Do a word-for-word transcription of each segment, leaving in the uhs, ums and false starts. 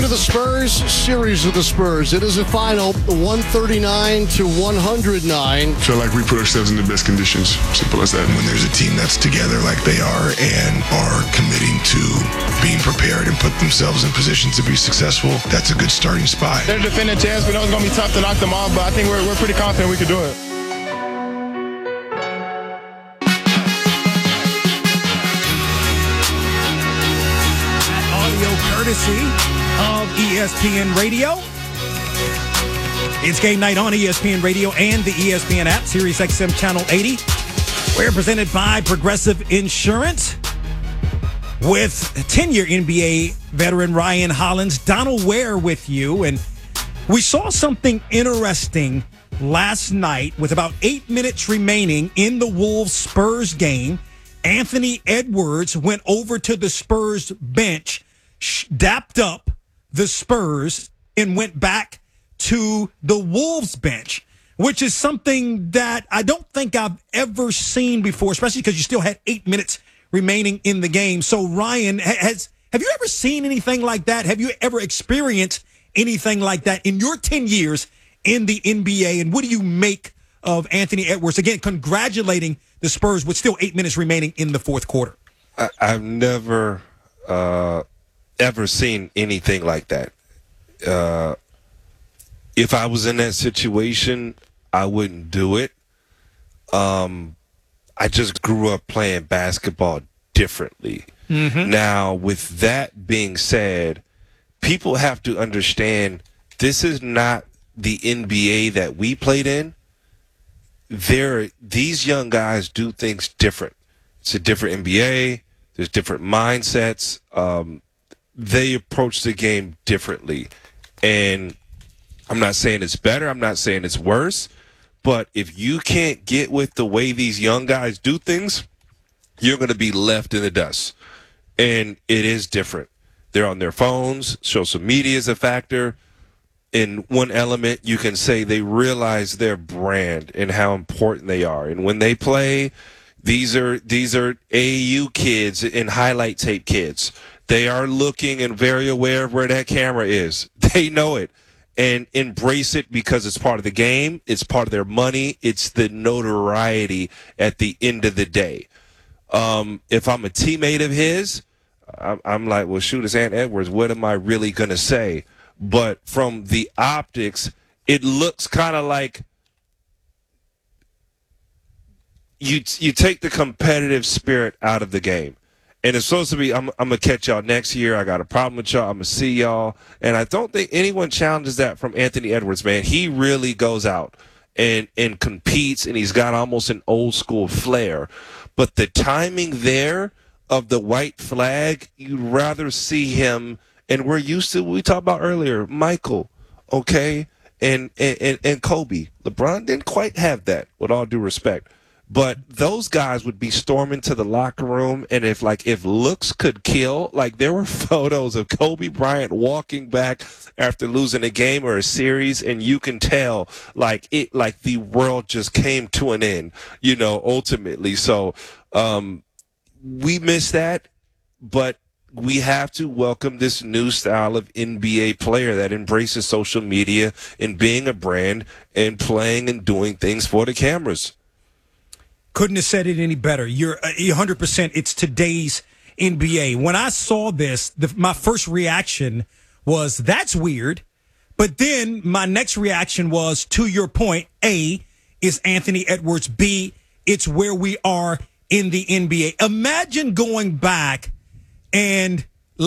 the Spurs, series of the Spurs. It is a final one thirty-nine to one hundred nine. Feel like we put ourselves in the best conditions. Simple as that. When there's a team that's together like they are and are committing to being prepared and put themselves in position to be successful, that's a good starting spot. They're defending champs. We know it's going to be tough to knock them off, but I think we're, we're pretty confident we can do it. Courtesy of E S P N Radio. It's game night on E S P N Radio and the E S P N app, Sirius X M Channel eighty. We're presented by Progressive Insurance with ten-year N B A veteran Ryan Hollins. Donald Ware with you. And we saw something interesting last night with about eight minutes remaining in the Wolves-Spurs game. Anthony Edwards went over to the Spurs bench, dapped up the Spurs, and went back to the Wolves bench, which is something that I don't think I've ever seen before, especially because you still had eight minutes remaining in the game. So, Ryan, has have you ever seen anything like that? Have you ever experienced anything like that in your ten years in the N B A? And what do you make of Anthony Edwards? Again, congratulating the Spurs with still eight minutes remaining in the fourth quarter. I, I've never uh, ever seen anything like that. Uh, if I was in that situation, I wouldn't do it. Um, I just grew up playing basketball differently. Mm-hmm. Now, with that being said, people have to understand this is not the N B A that we played in. There, these young guys do things different. It's a different N B A. There's different mindsets. Um, they approach the game differently. And I'm not saying it's better. I'm not saying it's worse. But if you can't get with the way these young guys do things, you're going to be left in the dust. And it is different. They're on their phones. Social media is a factor. In one element, you can say they realize their brand and how important they are. And when they play, these are these are A A U kids and highlight tape kids. They are looking and very aware of where that camera is. They know it and embrace it because it's part of the game. It's part of their money. It's the notoriety at the end of the day. Um, if I'm a teammate of his, I'm, I'm like, well, shoot, it's Ant Edwards. What am I really going to say? But from the optics, it looks kind of like you you take the competitive spirit out of the game. And it's supposed to be, I'm, I'm going to catch y'all next year. I got a problem with y'all. I'm going to see y'all. And I don't think anyone challenges that from Anthony Edwards, man. He really goes out and, and competes, and he's got almost an old school flair. But the timing there of the white flag, you'd rather see him. And we're used to what we talked about earlier, Michael, okay, and, and and Kobe. LeBron didn't quite have that, with all due respect. But those guys would be storming to the locker room, and if like if looks could kill, like there were photos of Kobe Bryant walking back after losing a game or a series, and you can tell like it like the world just came to an end, you know, ultimately. So um, we miss that, but we have to welcome this new style of N B A player that embraces social media and being a brand and playing and doing things for the cameras. Couldn't have said it any better. You're one hundred percent. It's today's N B A. When I saw this, the, my first reaction was, that's weird. But then my next reaction was, to your point, A, is Anthony Edwards. B, it's where we are in the N B A. Imagine going back and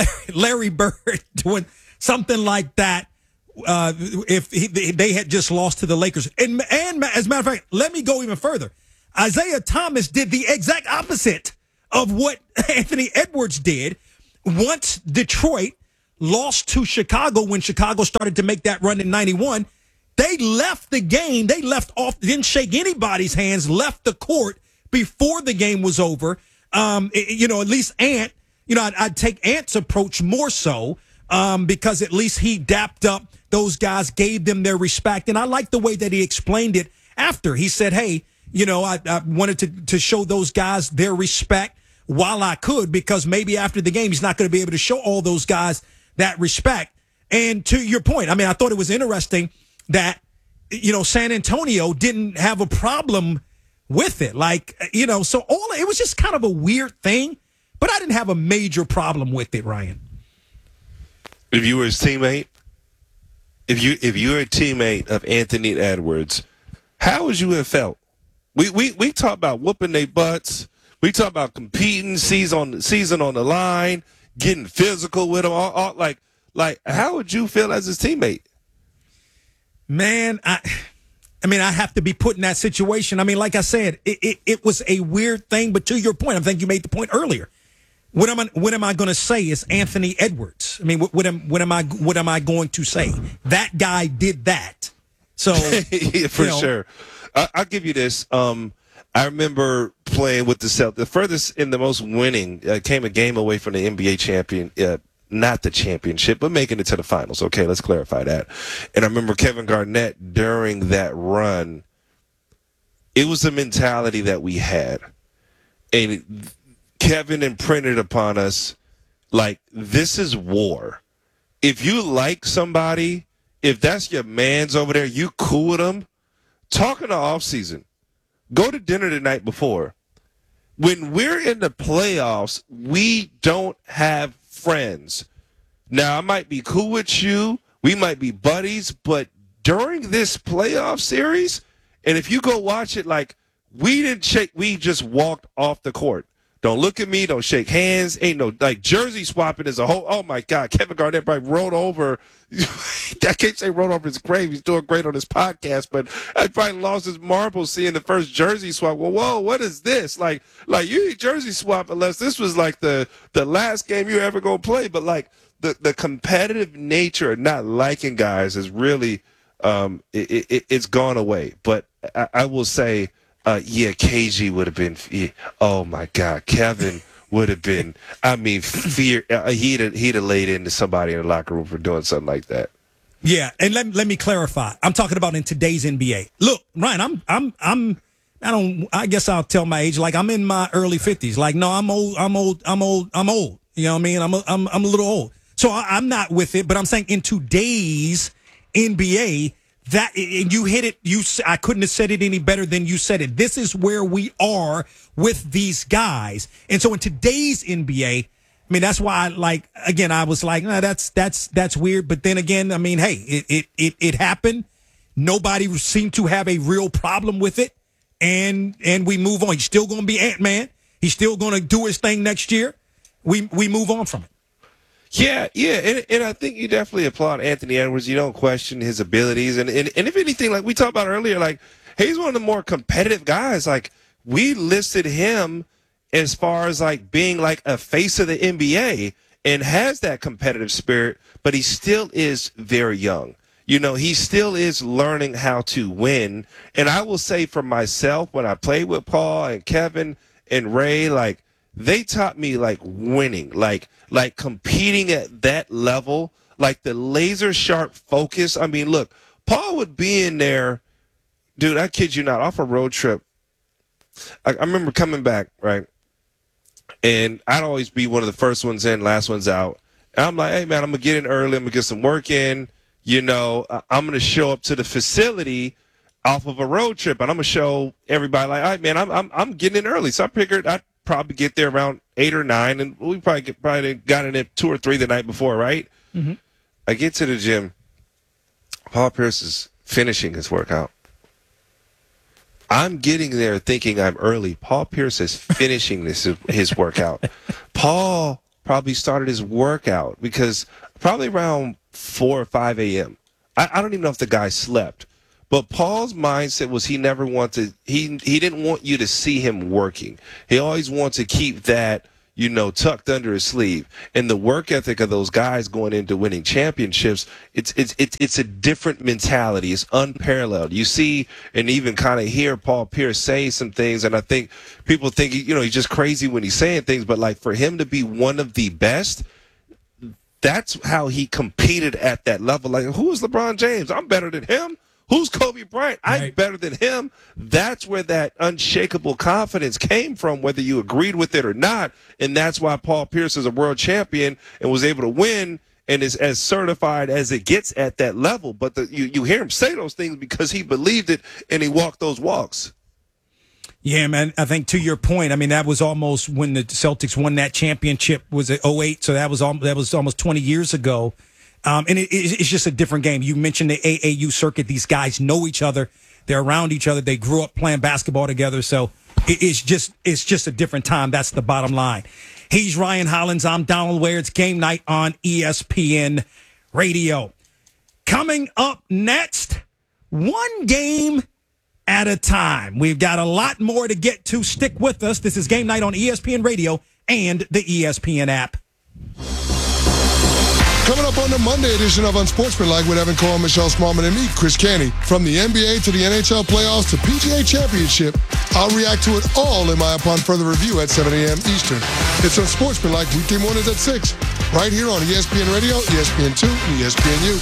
Larry Bird doing something like that uh, if he, they had just lost to the Lakers. And, and as a matter of fact, let me go even further. Isaiah Thomas did the exact opposite of what Anthony Edwards did once Detroit lost to Chicago when Chicago started to make that run in ninety-one. They left the game. They left off, didn't shake anybody's hands, left the court before the game was over. Um, you know, at least Ant. You know, I'd, I'd take Ant's approach more so um, because at least he dapped up those guys, gave them their respect. And I like the way that he explained it after. He said, hey, you know, I, I wanted to, to show those guys their respect while I could, because maybe after the game he's not going to be able to show all those guys that respect. And to your point, I mean, I thought it was interesting that, you know, San Antonio didn't have a problem with it. Like, you know, so all it was just kind of a weird thing, but I didn't have a major problem with it, Ryan. If you were his teammate, if you if you were a teammate of Anthony Edwards, how would you have felt? We we we talk about whooping their butts. We talk about competing, season on season on the line, getting physical with them. All, all, like like how would you feel as his teammate? Man, I I mean, I have to be put in that situation. I mean, like I said, it, it, it was a weird thing, but to your point, I think you made the point earlier. What am I what am I going to say is Anthony Edwards? I mean, what, what am what am I what am I going to say? That guy did that. So yeah, for you know, sure. I, I'll give you this. Um, I remember playing with the Celtics. The furthest and the most winning uh, came a game away from the N B A champion, uh, not the championship, but making it to the finals. Okay, let's clarify that. And I remember Kevin Garnett during that run. It was the mentality that we had, and Kevin imprinted upon us like this is war. If you like somebody, if that's your man's over there, you cool with them. Talk in the off season. Go to dinner the night before. When we're in the playoffs, we don't have friends. Now, I might be cool with you. We might be buddies. But during this playoff series, and if you go watch it, like, we didn't shake. We just walked off the court. Don't look at me. Don't shake hands. Ain't no, like, jersey swapping is a whole, oh, my God. Kevin Garnett probably rolled over. I can't say rolled over his grave. He's doing great on his podcast, but I probably lost his marbles seeing the first jersey swap. Well, whoa, what is this? Like, like you need jersey swap unless this was, like, the, the last game you ever going to play. But, like, the, the competitive nature of not liking guys is really, um, it, it, it's gone away. But I, I will say, Uh, yeah, K G would have been. Yeah, oh my God, Kevin would have been. I mean, fear. Uh, he'd have, he'd have laid into somebody in the locker room for doing something like that. Yeah, and let let me clarify. I'm talking about in today's N B A. Look, Ryan, I'm I'm I'm. I don't. I guess I'll tell my age. Like I'm in my early fifties. Like no, I'm old. I'm old. I'm old. I'm old. You know what I mean? I'm a, I'm I'm a little old. So I, I'm not with it. But I'm saying in today's N B A. That and you hit it. You, I couldn't have said it any better than you said it. This is where we are with these guys, and so in today's N B A, I mean that's why, I, like again, I was like, nah, that's that's that's weird. But then again, I mean, hey, it it it, it happened. Nobody seemed to have a real problem with it, and and we move on. He's still going to be Ant-Man. He's still going to do his thing next year. We we move on from it. Yeah, yeah, and, and I think you definitely applaud Anthony Edwards. You don't question his abilities, and, and and if anything, like we talked about earlier, like he's one of the more competitive guys. Like we listed him as far as like being like a face of the N B A and has that competitive spirit, but he still is very young. You know, he still is learning how to win. And I will say for myself, when I played with Paul and Kevin and Ray, like they taught me like winning, like. Like competing at that level, like the laser sharp focus. I mean, look, Paul would be in there, dude, I kid you not, off a road trip. I, I remember coming back, right? And I'd always be one of the first ones in, last ones out. And I'm like, hey, man, I'm going to get in early. I'm going to get some work in. You know, I'm going to show up to the facility off of a road trip, and I'm going to show everybody, like, all right, man, I'm, I'm, I'm getting in early. So I figured I'd probably get there around eight or nine, and we probably get, probably got in at two or three the night before, right? Mm-hmm. I get to the gym. Paul Pierce is finishing his workout. I'm getting there thinking I'm early. Paul Pierce is finishing this his workout. Paul probably started his workout because probably around four or five a.m. I, I don't even know if the guy slept. But Paul's mindset was he never wanted he he didn't want you to see him working. He always wanted to keep that, you know, tucked under his sleeve. And the work ethic of those guys going into winning championships, it's it's it's it's a different mentality. It's unparalleled. You see and even kind of hear Paul Pierce say some things, and I think people think, you know, he's just crazy when he's saying things, but like for him to be one of the best, that's how he competed at that level. Like, who is LeBron James? I'm better than him. Who's Kobe Bryant? I'm right. better than him. That's where that unshakable confidence came from, whether you agreed with it or not. And that's why Paul Pierce is a world champion and was able to win and is as certified as it gets at that level. But the, you, you hear him say those things because he believed it and he walked those walks. Yeah, man. I think to your point, I mean, that was almost when the Celtics won that championship was at oh eight. So that was, al- that was almost twenty years ago. Um, and it, it's just a different game. You mentioned the A A U circuit. These guys know each other. They're around each other. They grew up playing basketball together. So it, it's just, it's just a different time. That's the bottom line. He's Ryan Hollins. I'm Donald Ware. It's game night on E S P N Radio. Coming up next, one game at a time. We've got a lot more to get to. Stick with us. This is game night on E S P N Radio and the E S P N app. Coming up on the Monday edition of Unsportsmanlike with Evan Cole, Michelle Smallman, and me, Chris Canty. From the N B A to the N H L playoffs to P G A Championship, I'll react to it all in my Upon Further Review at seven a.m. Eastern. It's Unsportsmanlike weekday mornings at six, right here on E S P N Radio, E S P N two, and E S P N U.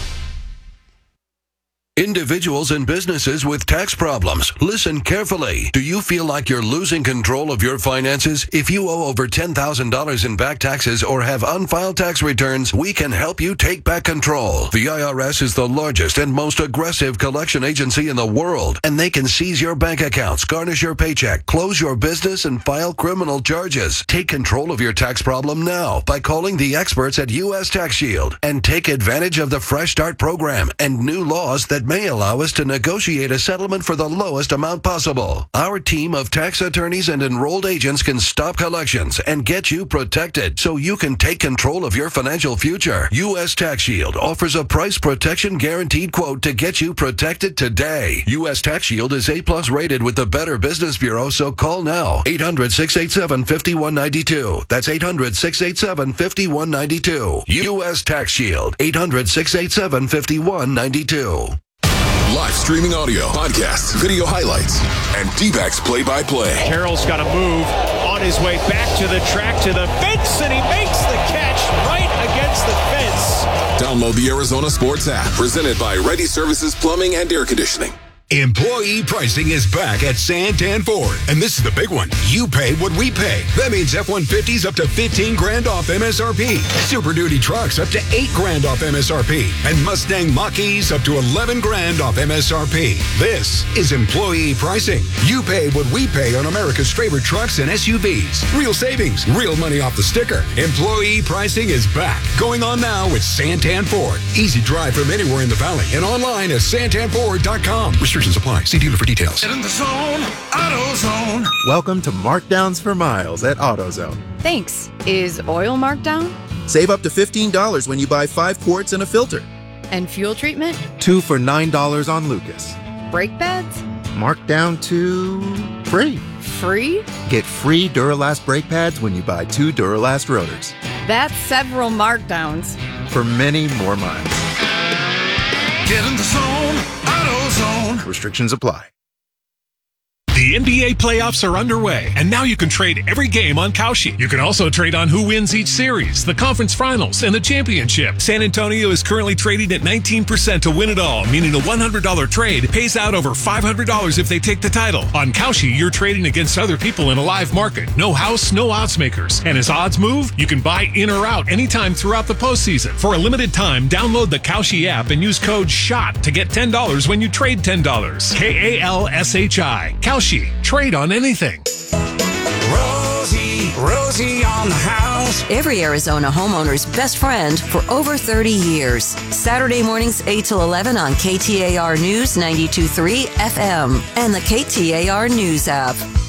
Individuals and businesses with tax problems, listen carefully. Do you feel like you're losing control of your finances? If you owe over ten thousand dollars in back taxes or have unfiled tax returns, we can help you take back control. The I R S is the largest and most aggressive collection agency in the world, and they can seize your bank accounts, garnish your paycheck, close your business, and file criminal charges. Take control of your tax problem now by calling the experts at U S Tax Shield and take advantage of the Fresh Start program and new laws that may allow us to negotiate a settlement for the lowest amount possible. Our team of tax attorneys and enrolled agents can stop collections and get you protected so you can take control of your financial future. U S Tax Shield offers a price protection guaranteed quote to get you protected today. U S Tax Shield is A plus rated with the Better Business Bureau, so call now. eight hundred, six eight seven, five one nine two. That's eight hundred, six eight seven, five one nine two. U S Tax Shield. eight hundred, six eight seven, five one nine two. Live streaming audio, podcasts, video highlights, and D-backs play-by-play. Carroll's got to move on his way back to the track, to the fence, and he makes the catch right against the fence. Download the Arizona Sports app, presented by Ready Services Plumbing and Air Conditioning. Employee pricing is back at Santan Ford, and this is the big one. You pay what we pay. That means F one fifties up to fifteen grand off M S R P. Super Duty trucks up to eight grand off M S R P. And Mustang Mach-E's up to eleven grand off M S R P. This is employee pricing. You pay what we pay on America's favorite trucks and S U Vs. Real savings, real money off the sticker. Employee pricing is back. Going on now with Santan Ford. Easy drive from anywhere in the valley and online at santan ford dot com. Restrictions apply. See dealer for details. Get in the zone, AutoZone. Welcome to Markdowns for Miles at AutoZone. Thanks. Is oil marked down? Save up to fifteen dollars when you buy five quarts and a filter. And fuel treatment? Two for nine dollars on Lucas. Brake pads? Marked down to free. Free? Get free Duralast brake pads when you buy two Duralast rotors. That's several markdowns. For many more miles. Get in the zone, AutoZone. Restrictions apply. The N B A playoffs are underway, and now you can trade every game on Kalshi. You can also trade on who wins each series, the conference finals, and the championship. San Antonio is currently trading at nineteen percent to win it all, meaning a one hundred dollars trade pays out over five hundred dollars if they take the title. On Kalshi, you're trading against other people in a live market. No house, no odds makers. And as odds move, you can buy in or out anytime throughout the postseason. For a limited time, download the Kalshi app and use code SHOT to get ten dollars when you trade ten dollars. K A L S H I. Kalshi. Trade on anything. Rosie, Rosie on the house. Every Arizona homeowner's best friend for over thirty years. Saturday mornings eight till eleven on K T A R News ninety-two point three F M and the K T A R News app.